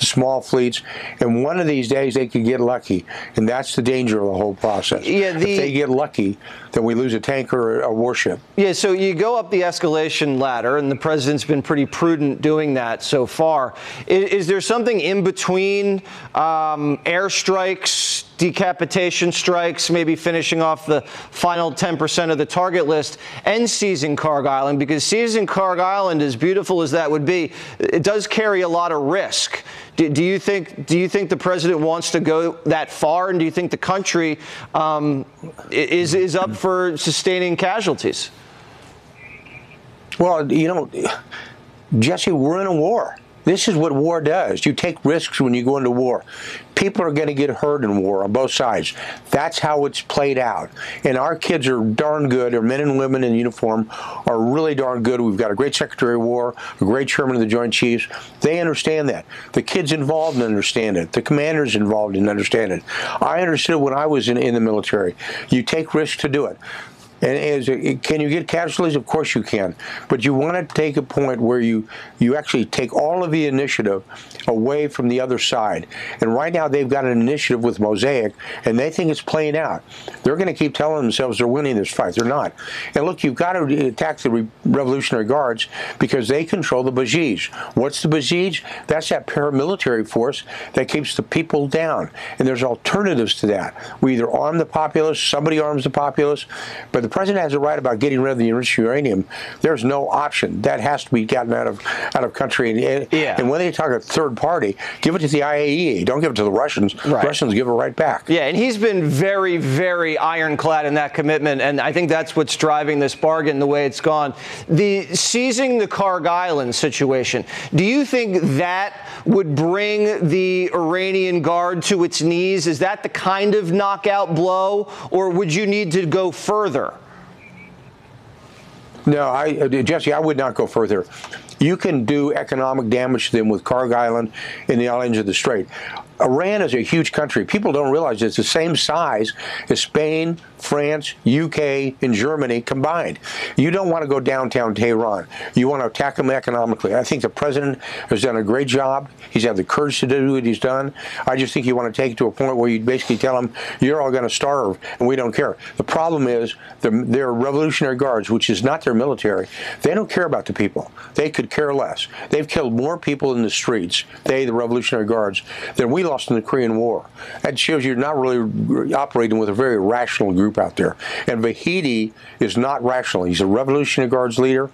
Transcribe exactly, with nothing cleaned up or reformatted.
small fleets, and one of these days they could get lucky, and that's the danger of the whole process. Yeah, the, if they get lucky, then we lose a tanker or a warship. Yeah, so you go up the escalation ladder, and the president's been pretty prudent doing that so far. Is, is there something in between um, airstrikes, decapitation strikes, maybe finishing off the final ten percent of the target list, and seizing Kharg Island? Because seizing Kharg Island, as beautiful as that would be, it does carry a lot of risk. Do, do you think do you think the president wants to go that far, and do you think the country um, is is up for sustaining casualties? Well, you know, Jesse, we're in a war. This is what war does. You take risks when you go into war. People are going to get hurt in war on both sides. That's how it's played out. And our kids are darn good. Our men and women in uniform are really darn good. We've got a great Secretary of War, a great Chairman of the Joint Chiefs. They understand that. The kids involved understand it. The commanders involved understand it. I understood when I was in, in the military. You take risks to do it. And is it, can you get casualties? Of course you can. But you want to take a point where you, you actually take all of the initiative away from the other side. And right now they've got an initiative with Mosaic, and they think it's playing out. They're going to keep telling themselves they're winning this fight. They're not. And look, you've got to attack the Re Revolutionary Guards because they control the Basij. What's the Basij? That's that paramilitary force that keeps the people down. And there's alternatives to that. We either arm the populace, somebody arms the populace, but the The president has a right about getting rid of the enriched uranium. There's no option. That has to be gotten out of out of country. And, yeah. and when they talk a third party, give it to the I A E A. Don't give it to the Russians. Right. Russians give it right back. Yeah, and he's been very, very ironclad in that commitment, and I think that's what's driving this bargain the way it's gone. The seizing the Kharg Island situation, do you think that would bring the Iranian Guard to its knees? Is that the kind of knockout blow, or would you need to go further? No, I, Jesse, I would not go further. You can do economic damage to them with Kharg Island and the islands of the Strait. Iran is a huge country. People don't realize it's the same size as Spain, France, U K, and Germany combined. You don't want to go downtown Tehran. You want to attack them economically. I think the president has done a great job. He's had the courage to do what he's done. I just think you want to take it to a point where you basically tell them, you're all going to starve, and we don't care. The problem is they're Revolutionary Guards, which is not their military. They don't care about the people. They could care less. They've killed more people in the streets, they, the Revolutionary Guards, than we lost in the Korean War. That shows you're not really operating with a very rational group out there. And Vahidi is not rational. He's a Revolutionary Guards leader.